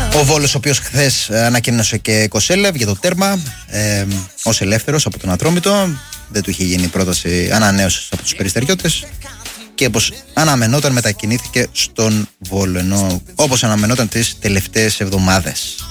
Ο Βόλος, ο οποίος χθες ανακοίνωσε και Κοσέλευ για το τέρμα ως ελεύθερος από τον Ατρόμητο. Δεν του είχε γίνει πρόταση ανανέωσης από τους Περιστεριώτες και όπως αναμενόταν μετακινήθηκε στον Βόλο, ενώ όπως αναμενόταν τις τελευταίες εβδομάδες.